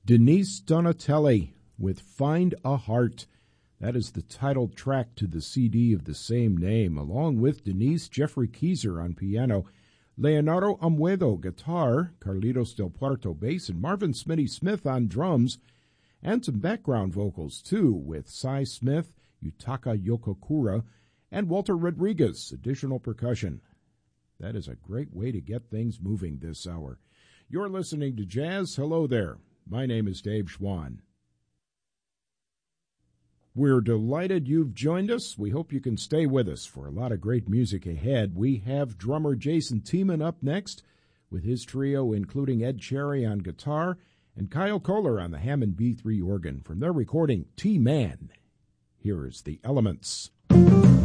Denise Donatelli with Find a Heart. That is the title track to the CD of the same name. Along with Denise, Jeffrey Keyser on piano, Leonardo Amuedo guitar, Carlitos Del Puerto bass, and Marvin Smitty Smith on drums, and some background vocals too with Cy Smith, Yutaka Yokokura, and Walter Rodriguez, additional percussion. That is a great way to get things moving this hour. You're listening to Jazz. Hello there. My name is Dave Schwann. We're delighted you've joined us. We hope you can stay with us for a lot of great music ahead. We have drummer Jason Tiemann up next with his trio, including Ed Cherry on guitar and Kyle Kohler on the Hammond B3 organ from their recording T-Man. Here is The Elements.